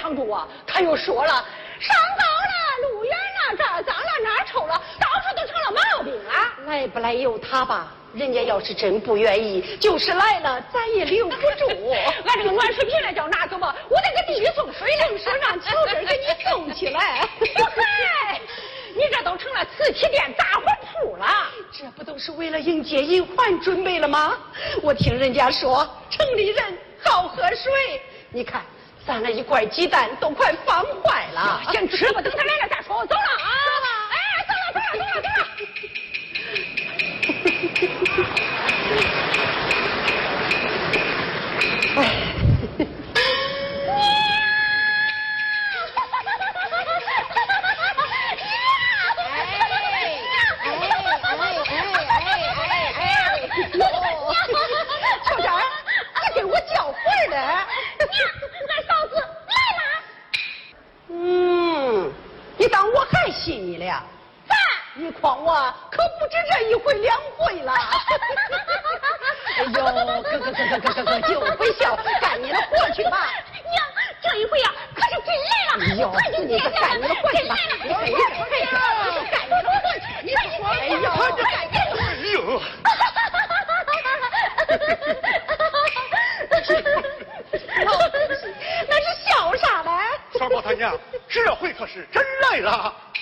长住啊，他又说了，上高了，路远了，这儿脏了，那儿臭了，到处都成了毛病啊。 来不来由他吧，人家要是真不愿意，就是来了，咱也留不住。 俺这个暖水瓶来叫拿走吧，我得给弟弟送水，正是让乔根给你送起来。嗨，你这都成了瓷器店杂货铺了， 这不都是为了迎接银环准备了吗？我听人家说，城里人好喝水，你看咱那一罐鸡蛋都快放坏了。 先吃吧，等他来了再说。走了啊！哎，走了。 小张，你给我叫回来。 俺嫂子来了。 你当我还信你了？你诓我可不止这一回两回了。哎呦，哥，就会笑，干你的活去吧。 娘，这一回呀，可是真来了。 哎呦， 快就你可干你的活去吧。你干你的活去。你说，哎呦， 哎呦。 那是笑啥嘞？ 双胞胎娘，这回可是真来了。